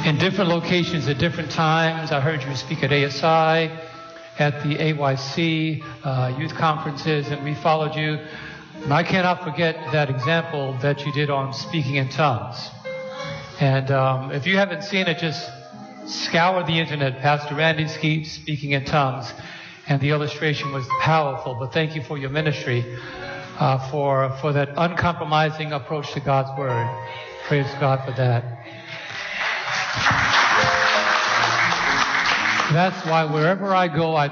in different locations at different times. I heard you speak at ASI, at the AYC youth conferences, and we followed you. And I cannot forget that example that you did on speaking in tongues. And if you haven't seen it, just scour the internet. Pastor Randy Skeet speaking in tongues, and the illustration was powerful. But thank you for your ministry, for that uncompromising approach to God's Word. Praise God for that. That's why wherever I go, I